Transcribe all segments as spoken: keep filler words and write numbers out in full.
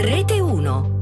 Rete uno.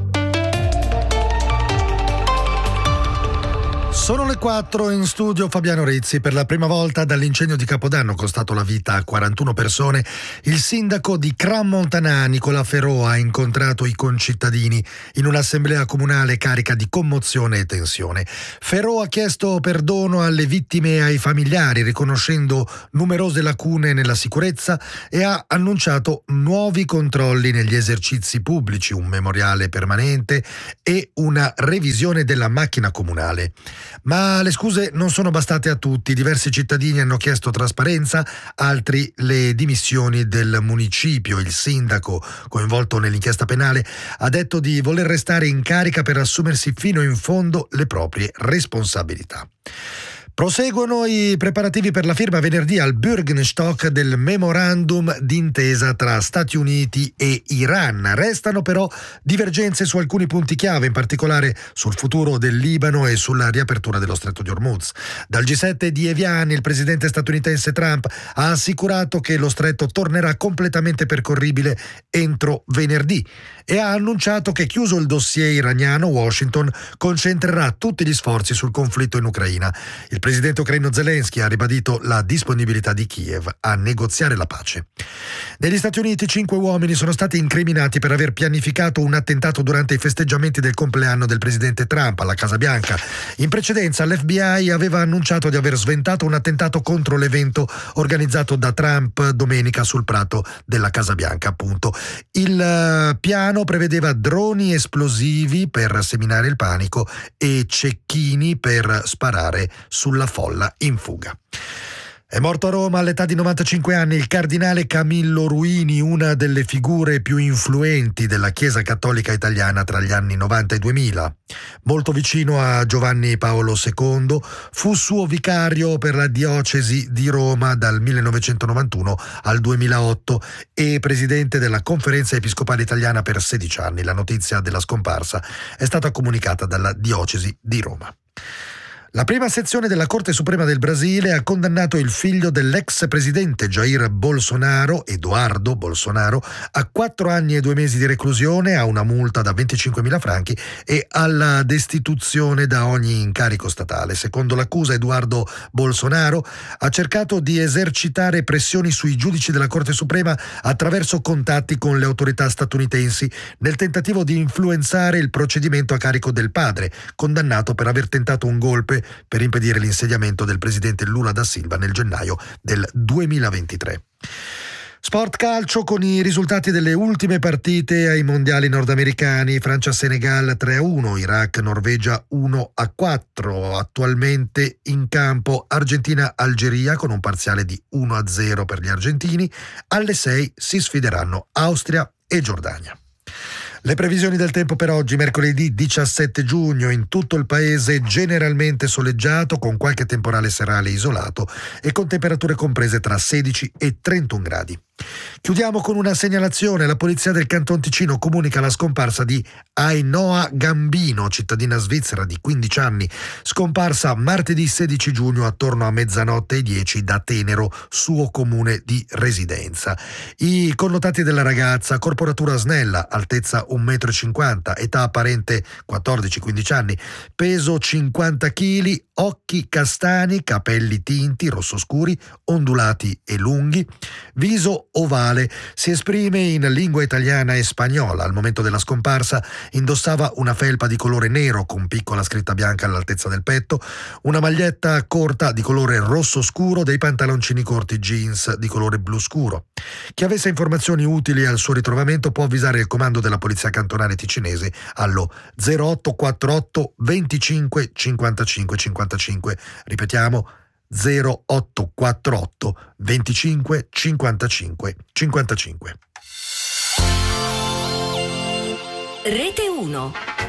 Sono le quattro, in studio Fabiano Rizzi. Per la prima volta dall'incendio di Capodanno costato la vita a quarantuno persone, il sindaco di Crans-Montana, Nicola Ferrò, ha incontrato i concittadini in un'assemblea comunale carica di commozione e tensione. Ferrò ha chiesto perdono alle vittime e ai familiari, riconoscendo numerose lacune nella sicurezza, e ha annunciato nuovi controlli negli esercizi pubblici, un memoriale permanente e una revisione della macchina comunale. Ma le scuse non sono bastate a tutti. Diversi cittadini hanno chiesto trasparenza, altri le dimissioni del municipio. Il sindaco, coinvolto nell'inchiesta penale, ha detto di voler restare in carica per assumersi fino in fondo le proprie responsabilità. Proseguono i preparativi per la firma venerdì al Bürgenstock del memorandum d'intesa tra Stati Uniti e Iran. Restano però divergenze su alcuni punti chiave, in particolare sul futuro del Libano e sulla riapertura dello stretto di Hormuz. Dal G sette di Evian, il presidente statunitense Trump ha assicurato che lo stretto tornerà completamente percorribile entro venerdì e ha annunciato che, chiuso il dossier iraniano, Washington concentrerà tutti gli sforzi sul conflitto in Ucraina. Il Il presidente ucraino Zelensky ha ribadito la disponibilità di Kiev a negoziare la pace. Negli Stati Uniti cinque uomini sono stati incriminati per aver pianificato un attentato durante i festeggiamenti del compleanno del presidente Trump alla Casa Bianca. In precedenza l'F B I aveva annunciato di aver sventato un attentato contro l'evento organizzato da Trump domenica sul prato della Casa Bianca, appunto. Il piano prevedeva droni esplosivi per seminare il panico e cecchini per sparare sulla la folla in fuga. È morto a Roma all'età di novantacinque anni il cardinale Camillo Ruini, una delle figure più influenti della Chiesa Cattolica italiana tra gli anni novanta e duemila. Molto vicino a Giovanni Paolo secondo, fu suo vicario per la diocesi di Roma dal millenovecentonovantuno al duemilaotto e presidente della Conferenza Episcopale Italiana per sedici anni. La notizia della scomparsa è stata comunicata dalla diocesi di Roma. La prima sezione della Corte Suprema del Brasile ha condannato il figlio dell'ex presidente Jair Bolsonaro, Eduardo Bolsonaro, a quattro anni e due mesi di reclusione, a una multa da venticinquemila franchi e alla destituzione da ogni incarico statale. Secondo l'accusa, Eduardo Bolsonaro ha cercato di esercitare pressioni sui giudici della Corte Suprema attraverso contatti con le autorità statunitensi, nel tentativo di influenzare il procedimento a carico del padre, condannato per aver tentato un golpe per impedire l'insediamento del presidente Lula da Silva nel gennaio del duemilaventitré. Sport calcio con i risultati delle ultime partite ai mondiali nordamericani: Francia-Senegal tre a uno, Iraq-Norvegia uno a quattro. Attualmente in campo Argentina-Algeria con un parziale di uno a zero per gli argentini. Alle sei si sfideranno Austria e Giordania. Le previsioni del tempo per oggi, mercoledì diciassette giugno: in tutto il paese generalmente soleggiato, con qualche temporale serale isolato e con temperature comprese tra sedici e trentuno gradi. Chiudiamo con una segnalazione. La polizia del Canton Ticino comunica la scomparsa di Ainoa Gambino, cittadina svizzera di quindici anni, scomparsa martedì sedici giugno attorno a mezzanotte e dieci da Tenero, suo comune di residenza. I connotati della ragazza: corporatura snella, altezza un metro e cinquanta, età apparente quattordici quindici anni, peso cinquanta chili, occhi castani, capelli tinti, rosso scuri, ondulati e lunghi, viso ovale. Si esprime in lingua italiana e spagnola. Al momento della scomparsa indossava una felpa di colore nero con piccola scritta bianca all'altezza del petto, una maglietta corta di colore rosso scuro, dei pantaloncini corti jeans di colore blu scuro. Chi avesse informazioni utili al suo ritrovamento può avvisare il comando della polizia cantonale ticinese allo zero otto quattro otto venticinque cinquantacinque cinquantacinque. Ripetiamo: zero otto quattro otto venticinque cinquantacinque cinquantacinque. Rete uno.